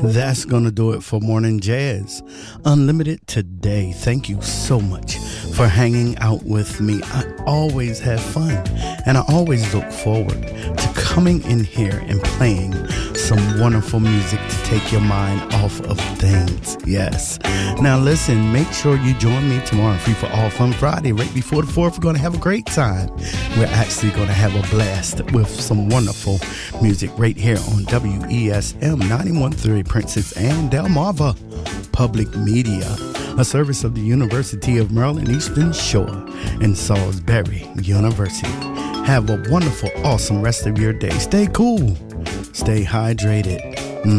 That's going to do it for Morning Jazz Unlimited today. Thank you so much for hanging out with me. I always have fun, and I always look forward to coming in here and playing some wonderful music to take your mind off of things. Yes. Now listen, make sure you join me tomorrow, Free for All Fun Friday, right before the 4th. We're going to have a great time. We're actually going to have a blast with some wonderful music right here on WESM 91.3 Princess Anne Delmarva Public Media, a service of the University of Maryland Eastern Shore and Salisbury University. Have a wonderful, awesome rest of your day. Stay cool. Stay hydrated.